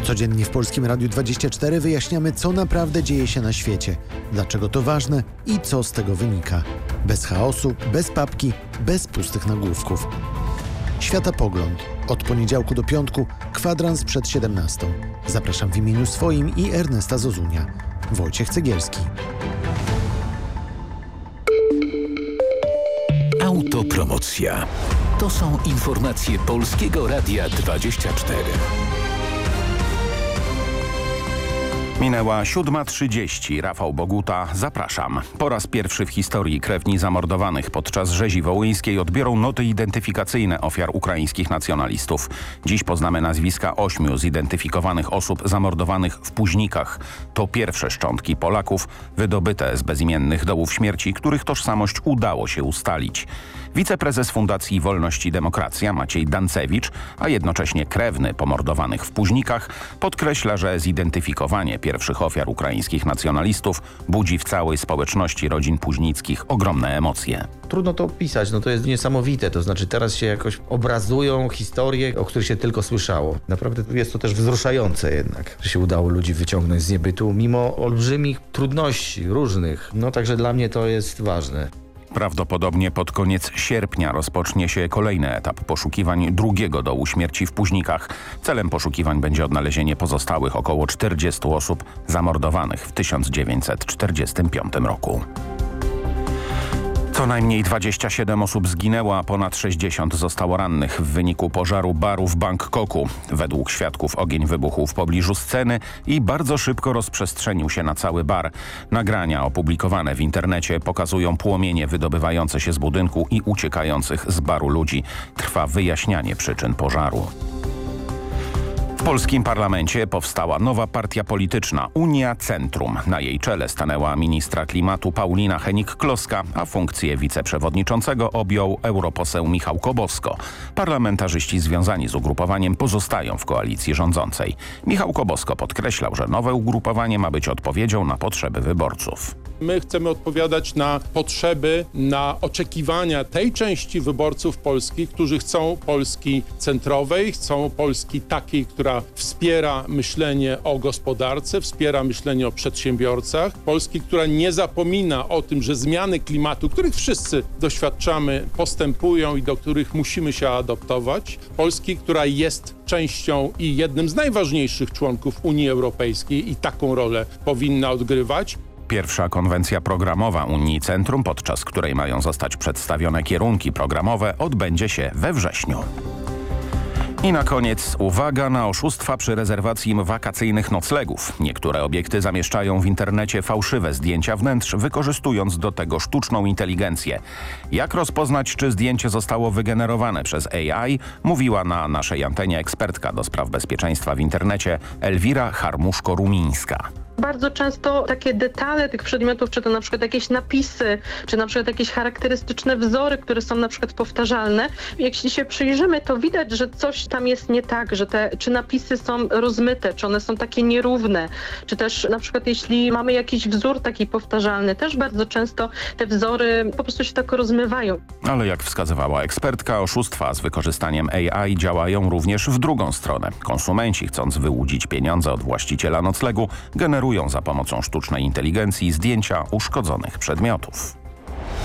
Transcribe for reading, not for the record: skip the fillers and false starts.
Codziennie w Polskim Radiu 24 wyjaśniamy, co naprawdę dzieje się na świecie, dlaczego to ważne i co z tego wynika. Bez chaosu, bez papki, bez pustych nagłówków. Światopogląd. Od poniedziałku do piątku, kwadrans przed 17. Zapraszam w imieniu swoim i Ernesta Zozunia. Wojciech Cegielski. Autopromocja. To są informacje Polskiego Radia 24. Minęła 7:30. Rafał Boguta, zapraszam. Po raz pierwszy w historii krewni zamordowanych podczas rzezi wołyńskiej odbiorą noty identyfikacyjne ofiar ukraińskich nacjonalistów. Dziś poznamy nazwiska 8 zidentyfikowanych osób zamordowanych w Puźnikach. To pierwsze szczątki Polaków wydobyte z bezimiennych dołów śmierci, których tożsamość udało się ustalić. Wiceprezes Fundacji Wolność i Demokracja Maciej Dancewicz, a jednocześnie krewny pomordowanych w Puźnikach, podkreśla, że zidentyfikowanie pierwszych ofiar ukraińskich nacjonalistów budzi w całej społeczności rodzin puźnickich ogromne emocje. Trudno to opisać, to jest niesamowite, to znaczy teraz się jakoś obrazują historie, o których się tylko słyszało. Naprawdę jest to też wzruszające jednak, że się udało ludzi wyciągnąć z niebytu, mimo olbrzymich trudności różnych, także dla mnie to jest ważne. Prawdopodobnie pod koniec sierpnia rozpocznie się kolejny etap poszukiwań drugiego dołu śmierci w Puźnikach. Celem poszukiwań będzie odnalezienie pozostałych około 40 osób zamordowanych w 1945 roku. Co najmniej 27 osób zginęło, a ponad 60 zostało rannych w wyniku pożaru baru w Bangkoku. Według świadków ogień wybuchł w pobliżu sceny i bardzo szybko rozprzestrzenił się na cały bar. Nagrania opublikowane w internecie pokazują płomienie wydobywające się z budynku i uciekających z baru ludzi. Trwa wyjaśnianie przyczyn pożaru. W polskim parlamencie powstała nowa partia polityczna Unia Centrum. Na jej czele stanęła ministra klimatu Paulina Hennig-Kloska, a funkcję wiceprzewodniczącego objął europoseł Michał Kobosko. Parlamentarzyści związani z ugrupowaniem pozostają w koalicji rządzącej. Michał Kobosko podkreślał, że nowe ugrupowanie ma być odpowiedzią na potrzeby wyborców. My chcemy odpowiadać na potrzeby, na oczekiwania tej części wyborców Polski, którzy chcą Polski centrowej, chcą Polski takiej, która wspiera myślenie o gospodarce, wspiera myślenie o przedsiębiorcach. Polski, która nie zapomina o tym, że zmiany klimatu, których wszyscy doświadczamy, postępują i do których musimy się adaptować. Polski, która jest częścią i jednym z najważniejszych członków Unii Europejskiej i taką rolę powinna odgrywać. Pierwsza konwencja programowa Unii Centrum, podczas której mają zostać przedstawione kierunki programowe, odbędzie się we wrześniu. I na koniec uwaga na oszustwa przy rezerwacji wakacyjnych noclegów. Niektóre obiekty zamieszczają w internecie fałszywe zdjęcia wnętrz, wykorzystując do tego sztuczną inteligencję. Jak rozpoznać, czy zdjęcie zostało wygenerowane przez AI, mówiła na naszej antenie ekspertka do spraw bezpieczeństwa w internecie Elwira Harmuszko-Rumińska. Bardzo często takie detale tych przedmiotów, czy to na przykład jakieś napisy, czy na przykład jakieś charakterystyczne wzory, które są na przykład powtarzalne. Jeśli się przyjrzymy, to widać, że coś tam jest nie tak, że czy napisy są rozmyte, czy one są takie nierówne, czy też na przykład jeśli mamy jakiś wzór taki powtarzalny, też bardzo często te wzory po prostu się tak rozmywają. Ale jak wskazywała ekspertka, oszustwa z wykorzystaniem AI działają również w drugą stronę. Konsumenci, chcąc wyłudzić pieniądze od właściciela noclegu, generują za pomocą sztucznej inteligencji zdjęcia uszkodzonych przedmiotów.